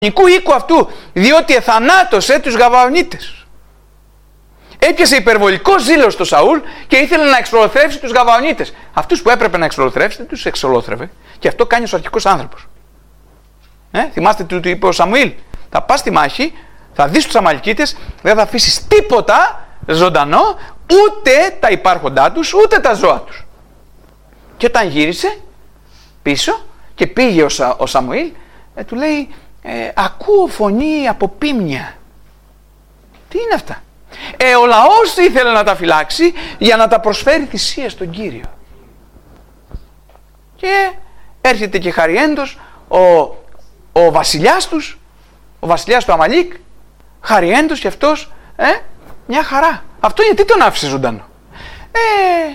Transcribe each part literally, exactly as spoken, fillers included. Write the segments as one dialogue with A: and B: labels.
A: οίκου αυτού, διότι εθανάτωσε τους Γαβαονίτες. Έπιασε υπερβολικό ζήλο στο Σαούλ και ήθελε να εξολοθρεύσει τους Γαβαονίτες. Αυτούς που έπρεπε να εξολοθρεύσει, δεν τους εξολόθρευε. Και αυτό κάνει ο αρχικός άνθρωπος. Ε, θυμάστε τι του είπε ο Σαμουήλ. Θα πας στη μάχη, θα δεις τους Αμαλικίτες, δεν θα αφήσεις τίποτα ζωντανό, ούτε τα υπάρχοντά τους, ούτε τα ζώα τους. Και όταν γύρισε πίσω και πήγε ο, Σα, ο Σαμουήλ, ε, του λέει, ε, ακούω φωνή από πίμνια. Τι είναι αυτά? Ε, ο λαός ήθελε να τα φυλάξει για να τα προσφέρει θυσία στον Κύριο. Και έρχεται και χαριέντος ο, ο βασιλιάς τους, ο βασιλιάς του Αμαλίκ, χαριέντος και αυτός, ε, μια χαρά. Αυτό γιατί τον άφησε ζωντανό? Ε,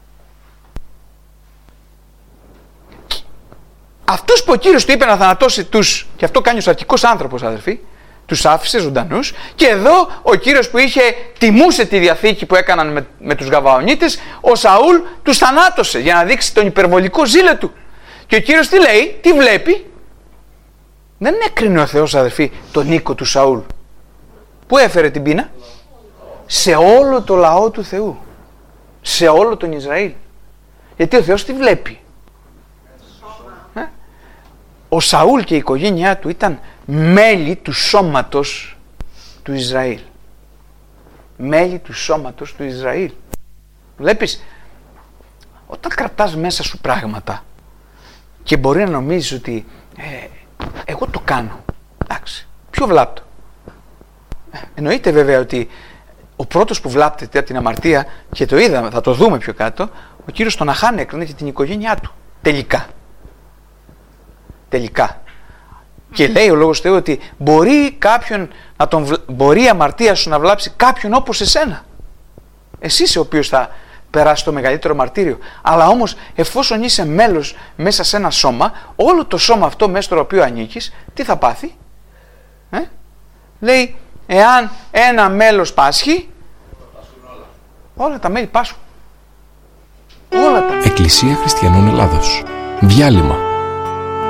A: αυτούς που ο Κύριος του είπε να θανατώσει τους, και αυτό κάνει ο αρχικός άνθρωπος, αδερφοί, τους άφησε ζωντανούς, και εδώ ο Κύριος που είχε τιμούσε τη διαθήκη που έκαναν με, με τους Γαβαονίτες, ο Σαούλ τους θανάτωσε για να δείξει τον υπερβολικό ζήλο του. Και ο Κύριος τι λέει, τι βλέπει? Δεν έκρινε ο Θεός, αδερφοί, τον οίκο του Σαούλ. Πού έφερε την πείνα? Σε όλο το λαό του Θεού, σε όλο τον Ισραήλ. Γιατί ο Θεός τι βλέπει? Ε? Ο Σαούλ και η οικογένειά του ήταν μέλη του σώματος του Ισραήλ. Μέλη του σώματος του Ισραήλ. Βλέπεις, όταν κρατάς μέσα σου πράγματα και μπορεί να νομίζεις ότι ε, εγώ το κάνω, εντάξει, ποιο βλάπτω? Ε, εννοείται βέβαια ότι ο πρώτος που βλάπτεται από την αμαρτία, και το είδαμε, θα το δούμε πιο κάτω, ο Κύριος τον Αχάν έκρινε και την οικογένειά του. Τελικά. Τελικά. Και λέει ο Λόγος Θεού ότι μπορεί κάποιον να τον, μπορεί η αμαρτία σου να βλάψει κάποιον όπως εσένα. Εσύ είσαι ο οποίος θα περάσει το μεγαλύτερο μαρτύριο. Αλλά όμως εφόσον είσαι μέλος μέσα σε ένα σώμα, όλο το σώμα αυτό μέσα στο οποίο ανήκεις, τι θα πάθει? Ε? Λέει, εάν ένα μέλος πάσχει, όλα τα μέλη πάσχουν. Όλα τα μέλη.
B: Εκκλησία Χριστιανών Ελλάδος. Διάλειμμα.